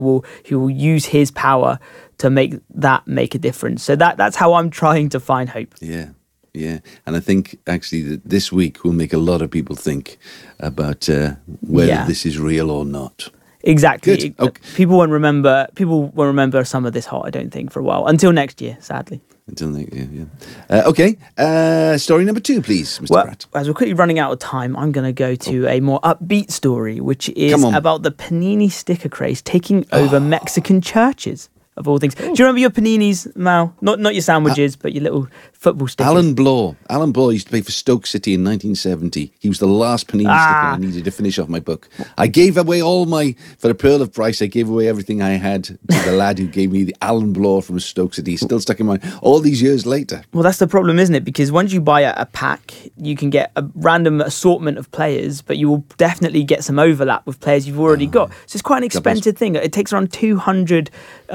who will use his power to make a difference. So that's how I'm trying to find hope. Yeah, and I think actually that this week will make a lot of people think about whether this is real or not. Exactly. Okay. People won't remember some of this hot, I don't think, for a while. Until next year, sadly. Until next year, yeah. Okay, story number 2, please, Mr. Pratt. As we're quickly running out of time, I'm going to go to a more upbeat story, which is about the panini sticker craze taking over Mexican churches, of all things. Do you remember your paninis, Mal? Not your sandwiches, but your little football stickers. Alan Blaw used to play for Stoke City in 1970. He was the last panini sticker I needed to finish off my book. I gave away for a pearl of price, I gave away everything I had to the lad who gave me the Alan Blaw from Stoke City. He's still stuck in mind all these years later. Well, that's the problem, isn't it? Because once you buy a pack, you can get a random assortment of players, but you will definitely get some overlap with players you've already got. So it's quite an expensive thing. It takes around £200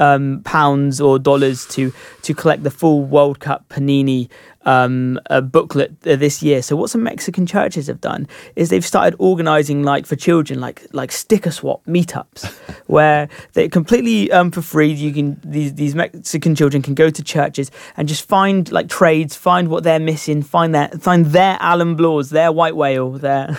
or dollars to collect the full World Cup panini booklet this year. So what some Mexican churches have done is they've started organising, like for children, like sticker swap meetups, where they're completely for free. You can these Mexican children can go to churches and just find like trades, find what they're missing, find their Alan Blaws, their White Whale, their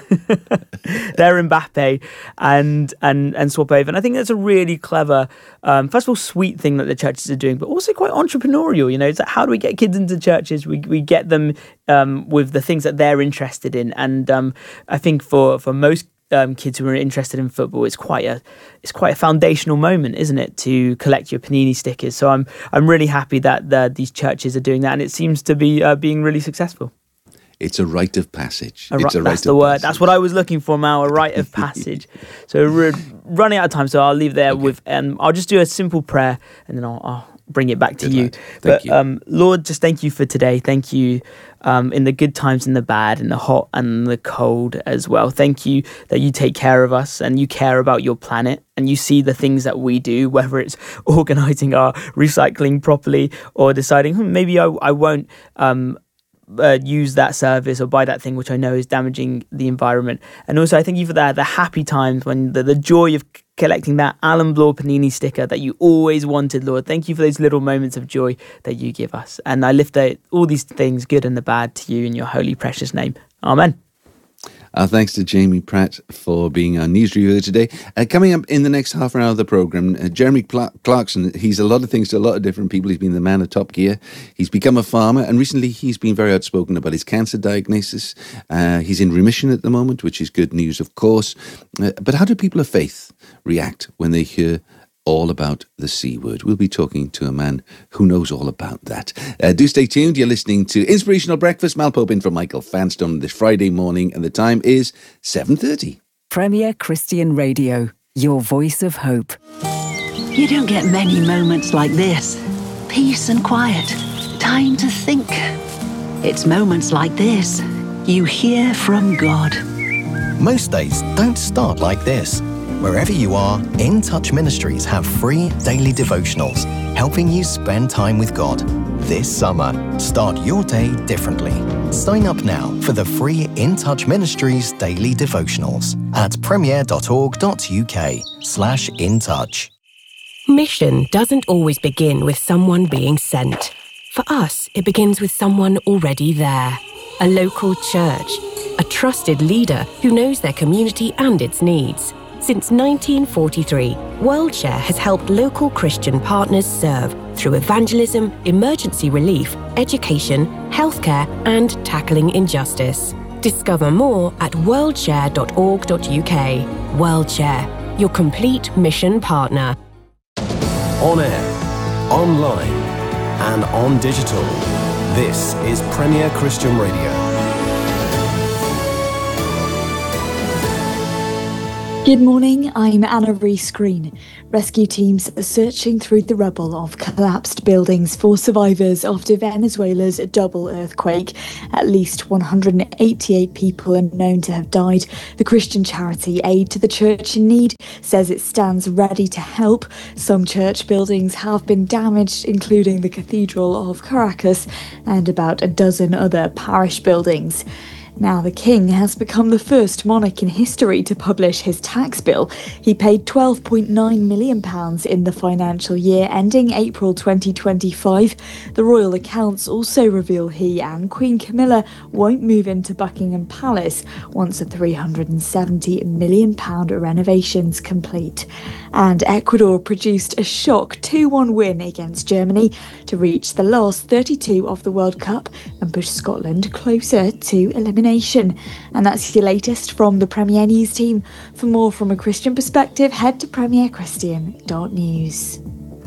Mbappe, and swap over. And I think that's a really clever, first of all, sweet thing that the churches are doing, but also quite entrepreneurial. You know, it's like, how do we get kids into churches? We get them with the things that they're interested in, and I think for most kids who are interested in football, it's quite a foundational moment, isn't it, to collect your panini stickers? So I'm really happy that these churches are doing that, and it seems to be being really successful. It's a rite of passage. That's the word. That's what I was looking for, Mal, a rite of passage. So we're running out of time, so I'll leave there with, I'll just do a simple prayer, and then I'll bring it back to you. Thank you. Lord, just thank you for today. Thank you in the good times and the bad, and the hot and the cold as well. Thank you that you take care of us and you care about your planet, and you see the things that we do, whether it's organising our recycling properly or deciding maybe I won't use that service or buy that thing which I know is damaging the environment. And also I thank you for the happy times when the joy of collecting that Alan Blaw panini sticker that you always wanted, Lord. Thank you for those little moments of joy that you give us. And I lift all these things, good and the bad, to you in your holy precious name. Amen. Our thanks to Jamie Pratt for being our news reviewer today. Coming up in the next half an hour of the programme, Jeremy Clarkson. He's a lot of things to a lot of different people. He's been the man of Top Gear. He's become a farmer, and recently he's been very outspoken about his cancer diagnosis. He's in remission at the moment, which is good news, of course. But how do people of faith react when they hear all about the C word? We'll be talking to a man who knows all about that. Do stay tuned. You're listening to Inspirational Breakfast. Mal Pope in for Michael Fanstone this Friday morning, and the time is 7:30. Premier Christian Radio, your voice of hope. You don't get many moments like this. Peace and quiet. Time to think. It's moments like this you hear from God. Most days don't start like this. Wherever you are, In Touch Ministries have free daily devotionals, helping you spend time with God. This summer, start your day differently. Sign up now for the free In Touch Ministries daily devotionals at premier.org.uk/intouch. Mission doesn't always begin with someone being sent. For us, it begins with someone already there. A local church, a trusted leader who knows their community and its needs. Since 1943, WorldShare has helped local Christian partners serve through evangelism, emergency relief, education, healthcare, and tackling injustice. Discover more at worldshare.org.uk. WorldShare, your complete mission partner. On air, online, and on digital. This is Premier Christian Radio. Good morning, I'm Anna Rees-Green. Rescue teams are searching through the rubble of collapsed buildings for survivors after Venezuela's double earthquake. At least 188 people are known to have died. The Christian charity Aid to the Church in Need says it stands ready to help. Some church buildings have been damaged, including the Cathedral of Caracas and about a dozen other parish buildings. Now, the King has become the first monarch in history to publish his tax bill. He paid £12.9 million in the financial year ending April 2025. The royal accounts also reveal he and Queen Camilla won't move into Buckingham Palace once a £370 million renovation's complete. And Ecuador produced a shock 2-1 win against Germany to reach the last 32 of the World Cup and push Scotland closer to elimination. And that's your latest from the Premier News team. For more from a Christian perspective, head to premierchristian.news.